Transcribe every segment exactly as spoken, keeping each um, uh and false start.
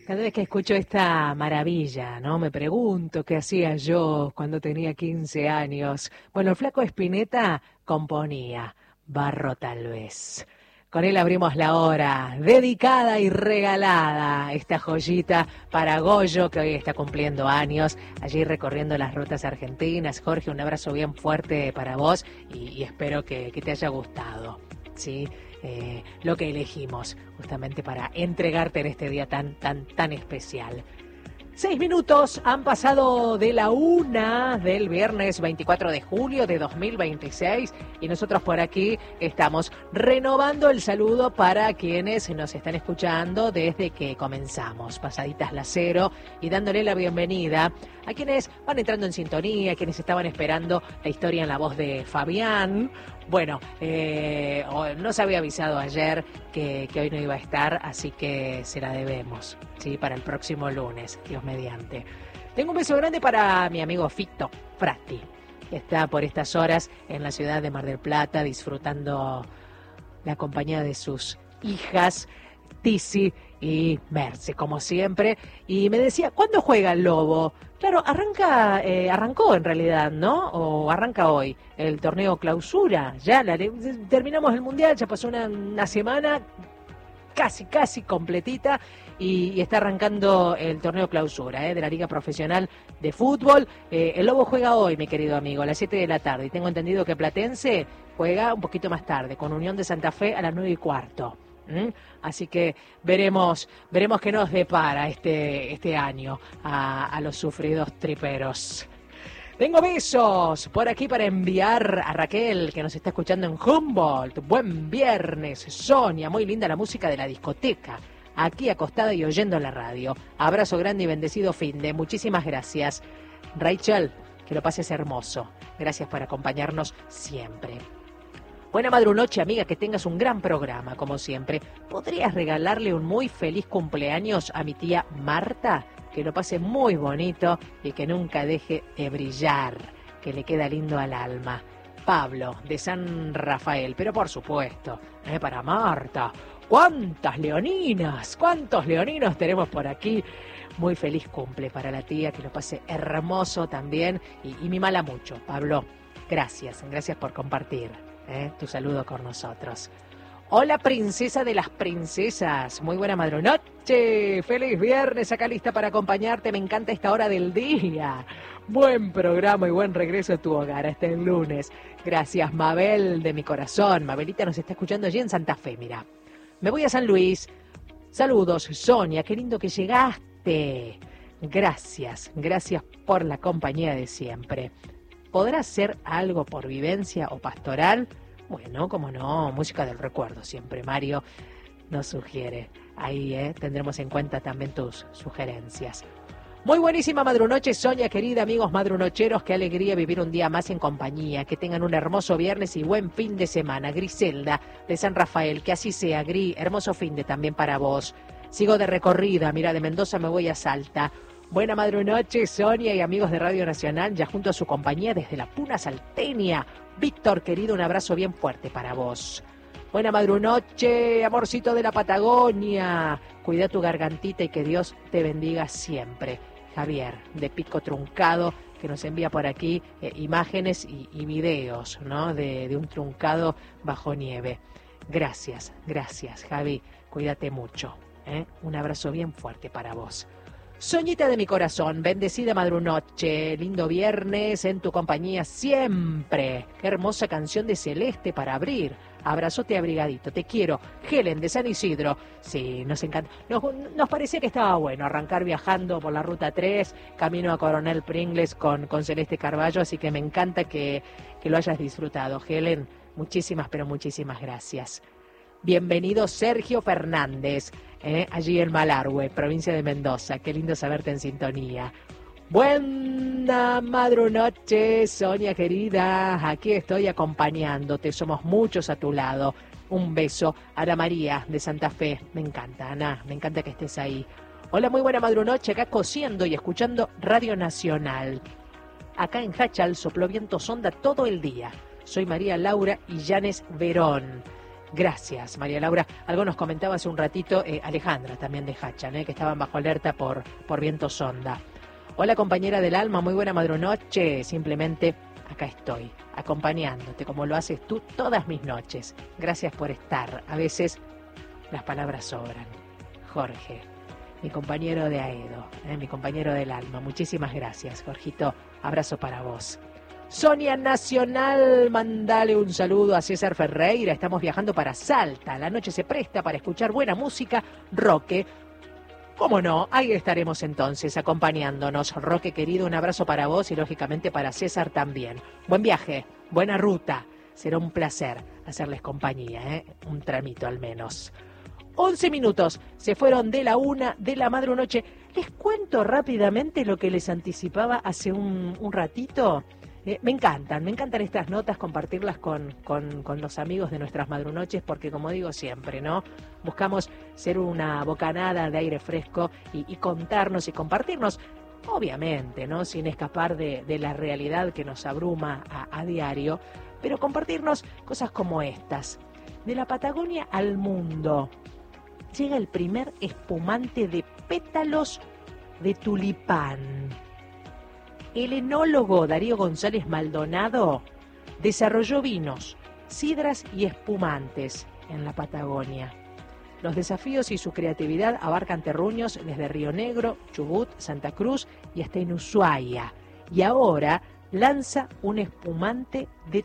Cada vez que escucho esta maravilla, ¿no? Me pregunto qué hacía yo cuando tenía quince años. Bueno, el flaco Spinetta componía Barro tal vez. Con él abrimos la hora, dedicada y regalada esta joyita para Goyo, que hoy está cumpliendo años, allí recorriendo las rutas argentinas. Jorge, un abrazo bien fuerte para vos y, y espero que, que te haya gustado, ¿sí? Eh, lo que elegimos justamente para entregarte en este día tan, tan, tan especial. Seis minutos han pasado de la una del viernes veinticuatro de julio de dos mil veintiséis y nosotros por aquí estamos renovando el saludo para quienes nos están escuchando desde que comenzamos, pasaditas las cero, y dándole la bienvenida a quienes van entrando en sintonía, quienes estaban esperando la historia en la voz de Fabián. Bueno, eh, no se había avisado ayer que, que hoy no iba a estar, así que se la debemos, ¿sí? Para el próximo lunes, Dios mediante. Tengo un beso grande para mi amigo Fito Frati, que está por estas horas en la ciudad de Mar del Plata disfrutando la compañía de sus hijas, Tizi y Merce, como siempre. Y me decía, ¿cuándo juega el Lobo? Claro, arranca, eh, arrancó en realidad, ¿no? O arranca hoy el torneo clausura. Ya la, terminamos el mundial, ya pasó una, una semana casi, casi completita y, y está arrancando el torneo clausura, ¿eh? De la Liga Profesional de Fútbol. Eh, el Lobo juega hoy, mi querido amigo, a las siete de la tarde. Y tengo entendido que Platense juega un poquito más tarde, con Unión de Santa Fe a las nueve y cuarto. ¿Mm? Así que veremos veremos qué nos depara este, este año a, a los sufridos triperos. Tengo besos por aquí para enviar a Raquel, que nos está escuchando en Humboldt. Buen viernes, Sonia, muy linda la música de la discoteca, aquí acostada y oyendo la radio. Abrazo grande y bendecido fin de. Muchísimas gracias. Rachel, que lo pases hermoso. Gracias por acompañarnos siempre. Buena madrunoche, amiga, que tengas un gran programa, como siempre. ¿Podrías regalarle un muy feliz cumpleaños a mi tía Marta? Que lo pase muy bonito y que nunca deje de brillar, que le queda lindo al alma. Pablo, de San Rafael, pero por supuesto, ¿eh? Para Marta. ¿Cuántas leoninas? ¿Cuántos leoninos tenemos por aquí? Muy feliz cumple para la tía, que lo pase hermoso también y, y mimala mucho. Pablo, gracias, gracias por compartir. ¿Eh? Tu saludo con nosotros. Hola, princesa de las princesas. Muy buena madrunoche. Feliz viernes, acá lista para acompañarte. Me encanta esta hora del día. Buen programa y buen regreso a tu hogar hasta el lunes. Gracias, Mabel, de mi corazón. Mabelita nos está escuchando allí en Santa Fe, mira. Me voy a San Luis. Saludos, Sonia, qué lindo que llegaste. Gracias, gracias por la compañía de siempre. ¿Podrá ser algo por vivencia o pastoral? Bueno, como no, música del recuerdo siempre, Mario nos sugiere. Ahí eh, tendremos en cuenta también tus sugerencias. Muy buenísima madrunoche, Sonia, querida, amigos madrunocheros, qué alegría vivir un día más en compañía. Que tengan un hermoso viernes y buen fin de semana. Griselda, de San Rafael, que así sea, Gri, hermoso fin de también para vos. Sigo de recorrida, mira, de Mendoza me voy a Salta. Buena madrunoche, Sonia y amigos de Radio Nacional, ya junto a su compañía desde la Puna Salteña. Víctor, querido, un abrazo bien fuerte para vos. Buena madrunoche, amorcito de la Patagonia. Cuida tu gargantita y que Dios te bendiga siempre. Javier, de Pico Truncado, que nos envía por aquí eh, imágenes y, y videos, ¿no? De, de un truncado bajo nieve. Gracias, gracias, Javi. Cuídate mucho, ¿eh? Un abrazo bien fuerte para vos. Soñita de mi corazón, bendecida madrunoche, lindo viernes en tu compañía siempre. Qué hermosa canción de Celeste para abrir. Abrazote abrigadito, te quiero. Helen, de San Isidro. Sí, nos encanta. Nos, nos parecía que estaba bueno arrancar viajando por la Ruta tres, camino a Coronel Pringles con, con Celeste Carballo, así que me encanta que, que lo hayas disfrutado. Helen, muchísimas, pero muchísimas gracias. Bienvenido Sergio Fernández, eh, allí en Malargüe, provincia de Mendoza. Qué lindo saberte en sintonía. Buena madrunoche, Sonia querida. Aquí estoy acompañándote. Somos muchos a tu lado. Un beso. Ana María de Santa Fe. Me encanta, Ana. Me encanta que estés ahí. Hola, muy buena madrunoche. Acá cosiendo y escuchando Radio Nacional. Acá en Hachal sopló viento sonda todo el día. Soy María Laura y Yanes Verón. Gracias, María Laura. Algo nos comentaba hace un ratito eh, Alejandra, también de Hachan, eh, que estaban bajo alerta por, por viento sonda. Hola, compañera del alma, muy buena madrunoche. Simplemente acá estoy, acompañándote, como lo haces tú todas mis noches. Gracias por estar. A veces las palabras sobran. Jorge, mi compañero de Aedo, eh, mi compañero del alma. Muchísimas gracias, Jorgito. Abrazo para vos. Sonia Nacional, mandale un saludo a César Ferreira. Estamos viajando para Salta. La noche se presta para escuchar buena música, Roque. ¿Cómo no? Ahí estaremos entonces acompañándonos. Roque querido, un abrazo para vos y lógicamente para César también. Buen viaje, buena ruta. Será un placer hacerles compañía, ¿eh? Un tramito al menos. once minutos se fueron de la una de la madrunoche. Les cuento rápidamente lo que les anticipaba hace un, un ratito. Eh, me encantan, me encantan estas notas, compartirlas con, con, con los amigos de nuestras madrunoches, porque como digo siempre, ¿no? Buscamos ser una bocanada de aire fresco y, y contarnos y compartirnos, obviamente, ¿no? Sin escapar de, de la realidad que nos abruma a, a diario, pero compartirnos cosas como estas. De la Patagonia al mundo, llega el primer espumante de pétalos de tulipán. El enólogo Darío González Maldonado desarrolló vinos, sidras y espumantes en la Patagonia. Los desafíos y su creatividad abarcan terruños desde Río Negro, Chubut, Santa Cruz y hasta en Ushuaia. Y ahora lanza un espumante de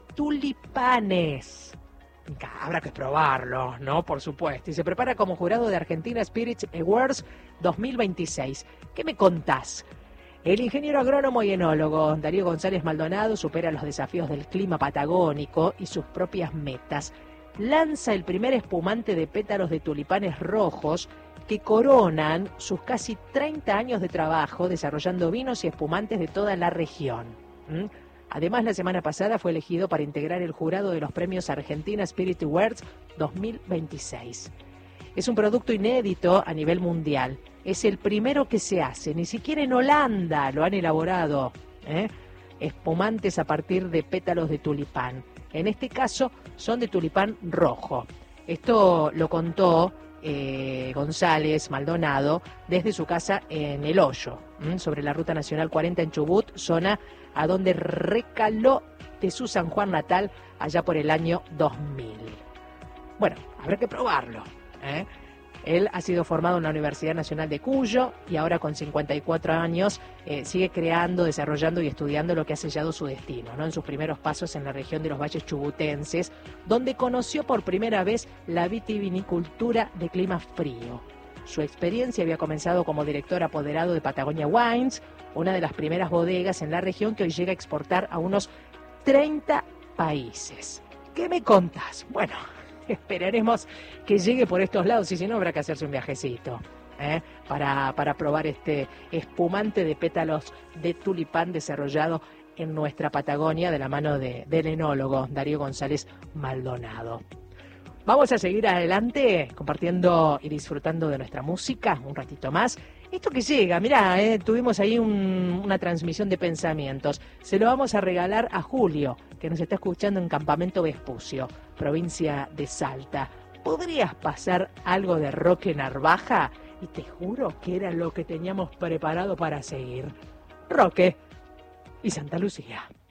tulipanes. Habrá que probarlo, ¿no? Por supuesto. Y se prepara como jurado de Argentina Spirits Awards dos mil veintiséis. ¿Qué me contás? El ingeniero agrónomo y enólogo Darío González Maldonado supera los desafíos del clima patagónico y sus propias metas. Lanza el primer espumante de pétalos de tulipanes rojos que coronan sus casi treinta años de trabajo desarrollando vinos y espumantes de toda la región. ¿Mm? Además, la semana pasada fue elegido para integrar el jurado de los premios Argentina Spirit Awards dos mil veintiséis. Es un producto inédito a nivel mundial. Es el primero que se hace. Ni siquiera en Holanda lo han elaborado. ¿eh? Espumantes a partir de pétalos de tulipán. En este caso son de tulipán rojo. Esto lo contó eh, González Maldonado desde su casa en El Hoyo, ¿m? sobre la Ruta Nacional cuarenta en Chubut, zona a donde recaló de su San Juan natal allá por el año dos mil. Bueno, habrá que probarlo. ¿eh? Él ha sido formado en la Universidad Nacional de Cuyo y ahora con cincuenta y cuatro años eh, sigue creando, desarrollando y estudiando lo que ha sellado su destino, ¿no? En sus primeros pasos en la región de los valles chubutenses, donde conoció por primera vez la vitivinicultura de clima frío. Su experiencia había comenzado como director apoderado de Patagonia Wines, una de las primeras bodegas en la región que hoy llega a exportar a unos treinta países. ¿Qué me contás? Bueno, esperaremos que llegue por estos lados y si no habrá que hacerse un viajecito ¿eh? para, para probar este espumante de pétalos de tulipán desarrollado en nuestra Patagonia de la mano de, del enólogo Darío González Maldonado. Vamos a seguir adelante compartiendo y disfrutando de nuestra música un ratito más. Esto que llega, mirá, eh, tuvimos ahí un, una transmisión de pensamientos. Se lo vamos a regalar a Julio, que nos está escuchando en Campamento Vespucio, provincia de Salta. ¿Podrías pasar algo de Roque Narvaja? Y te juro que era lo que teníamos preparado para seguir. Roque y Santa Lucía.